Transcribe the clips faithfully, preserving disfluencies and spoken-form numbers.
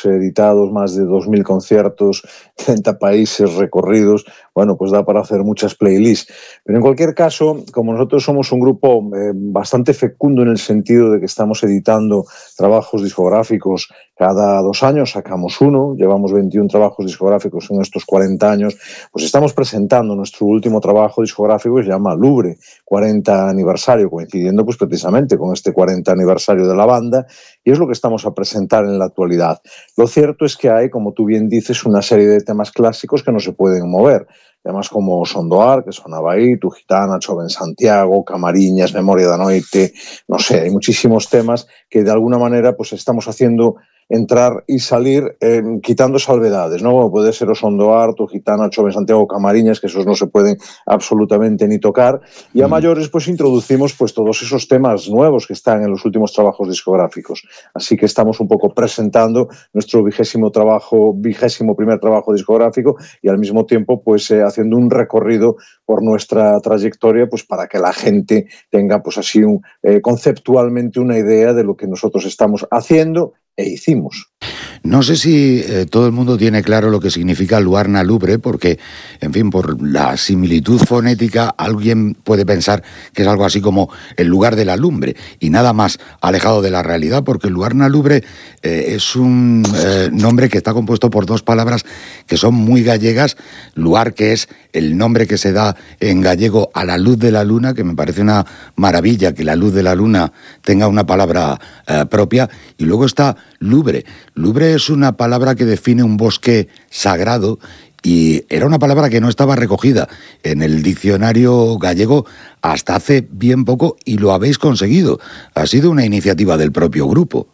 discos editados, más de dos mil conciertos, treinta países recorridos, bueno, pues da para hacer muchas playlists. Pero en cualquier caso, como nosotros somos un grupo eh, bastante fecundo en el sentido de que estamos editando trabajos discográficos cada dos años, sacamos uno, llevamos veintiún trabajos discográficos en estos cuarenta años, pues estamos presentando nuestro último trabajo discográfico que se llama Louvre, cuarenta aniversario, coincidiendo pues precisamente con este cuarenta aniversario de la banda, y es lo que estamos a presentar en la actualidad. Lo cierto es que hay, como tú bien dices, una serie de temas clásicos que no se pueden mover. Temas como Sondoar, que sonaba ahí, Tu Gitana, Chove en Santiago, Camariñas, Memoria da Noite, no sé, hay muchísimos temas que de alguna manera pues estamos haciendo entrar y salir eh, quitando salvedades, ¿no? Como puede ser o Sondoar, Tu Gitana, Chove en Santiago, Camariñas, que esos no se pueden absolutamente ni tocar, y a mayores pues introducimos pues todos esos temas nuevos que están en los últimos trabajos discográficos. Así que estamos un poco presentando nuestro vigésimo trabajo, vigésimo primer trabajo discográfico y al mismo tiempo pues eh, haciendo un recorrido por nuestra trayectoria pues para que la gente tenga pues así un, eh, conceptualmente una idea de lo que nosotros estamos haciendo e hicimos. No sé si eh, todo el mundo tiene claro lo que significa Luarna Lubre, porque, en fin, por la similitud fonética, alguien puede pensar que es algo así como el lugar de la lumbre, y nada más alejado de la realidad, porque Luarna Lubre eh, es un eh, nombre que está compuesto por dos palabras que son muy gallegas. Luar, que es el nombre que se da en gallego a la luz de la luna, que me parece una maravilla que la luz de la luna tenga una palabra eh, propia, y luego está Lubre. Lubre es una palabra que define un bosque sagrado y era una palabra que no estaba recogida en el diccionario gallego hasta hace bien poco y lo habéis conseguido. Ha sido una iniciativa del propio grupo.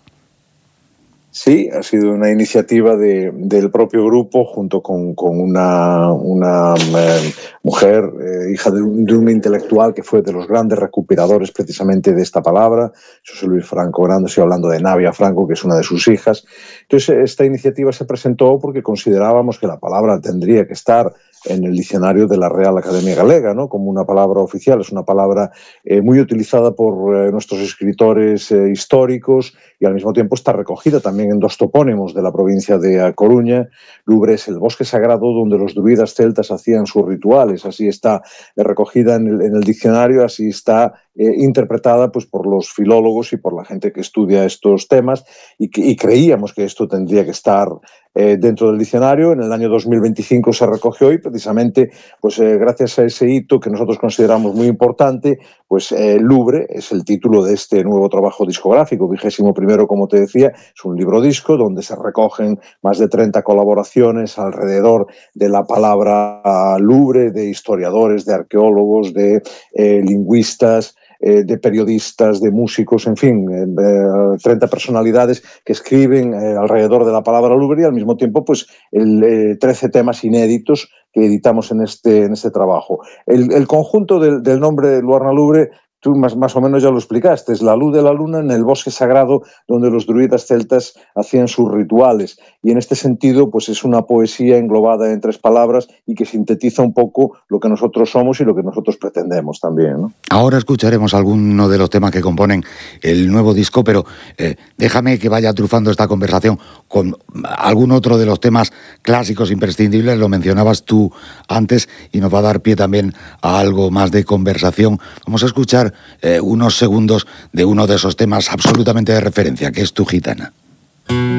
Sí, ha sido una iniciativa de, del propio grupo junto con, con una, una eh, mujer, eh, hija de un, de un intelectual que fue de los grandes recuperadores precisamente de esta palabra, José Luis Franco Grande, estoy hablando de Navia Franco, que es una de sus hijas. Entonces, esta iniciativa se presentó porque considerábamos que la palabra tendría que estar en el diccionario de la Real Academia Galega, ¿no? Como una palabra oficial. Es una palabra eh, muy utilizada por eh, nuestros escritores eh, históricos y al mismo tiempo está recogida también en dos topónimos de la provincia de A Coruña. Lubre es el bosque sagrado donde los druidas celtas hacían sus rituales. Así está eh, recogida en el, en el diccionario, así está eh, interpretada pues, por los filólogos y por la gente que estudia estos temas y, que, y creíamos que esto tendría que estar Eh, dentro del diccionario. En el año dos mil veinticinco se recogió y precisamente pues, eh, gracias a ese hito que nosotros consideramos muy importante, pues eh, Louvre es el título de este nuevo trabajo discográfico, vigésimo primero, como te decía, es un libro disco donde se recogen más de treinta colaboraciones alrededor de la palabra Louvre, de historiadores, de arqueólogos, de eh, lingüistas, Eh, de periodistas, de músicos, en fin, eh, treinta personalidades que escriben eh, alrededor de la palabra Louvre y al mismo tiempo pues el, eh, trece temas inéditos que editamos en este, en este trabajo. El, el conjunto del, del nombre de Luarna Lubre, tú más, más o menos ya lo explicaste, es la luz de la luna en el bosque sagrado donde los druidas celtas hacían sus rituales. Y en este sentido, pues es una poesía englobada en tres palabras y que sintetiza un poco lo que nosotros somos y lo que nosotros pretendemos también, ¿no? Ahora escucharemos alguno de los temas que componen el nuevo disco, pero eh, déjame que vaya trufando esta conversación con algún otro de los temas clásicos imprescindibles. Lo mencionabas tú antes y nos va a dar pie también a algo más de conversación. Vamos a escuchar eh, unos segundos de uno de esos temas absolutamente de referencia, que es Tu Gitana.